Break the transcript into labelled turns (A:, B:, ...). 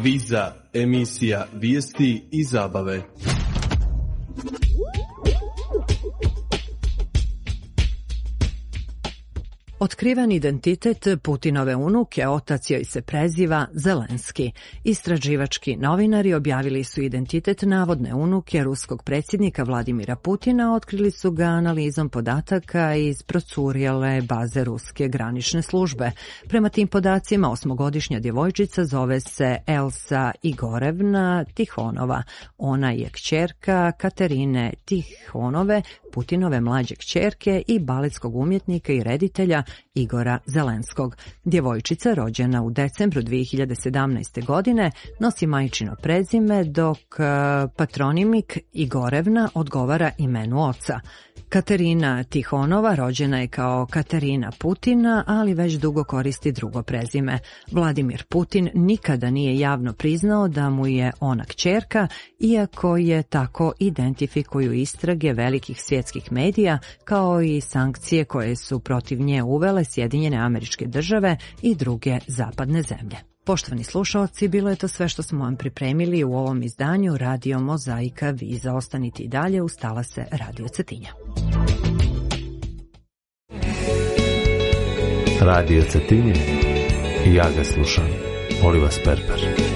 A: Viza, emisija vijesti i zabave.
B: Otkriven identitet Putinove unuke, otac joj se preziva Zelenski. Istraživački novinari objavili su identitet navodne unuke ruskog predsjednika Vladimira Putina, otkrili su ga analizom podataka iz procurjele baze ruske granične službe. Prema tim podacima, 8-godišnja djevojčica zove se Elsa Igorevna Tihonova. Ona je kćerka Katerine Tihonove, Putinove mlađe kćerke i baletskog umjetnika i reditelja Igora Zelenskog. Djevojčica, rođena u decembru 2017. godine, nosi majčino prezime, dok patronimik Igorevna odgovara imenu oca. Katerina Tihonova rođena je kao Katerina Putina, ali već dugo koristi drugo prezime. Vladimir Putin nikada nije javno priznao da mu je ona kćerka, iako je tako identifikuju istrage velikih svjetskih medija, kao i sankcije koje su protiv nje uvele Sjedinjene Američke Države i druge zapadne zemlje. Poštovani slušalci, bilo je to sve što smo vam pripremili u ovom izdanju Radio Mozaika Viza. Ostanite i dalje uz talase Radio Cetinja.
C: Radio Cetinje, ja ga slušam, Oliva Sperper.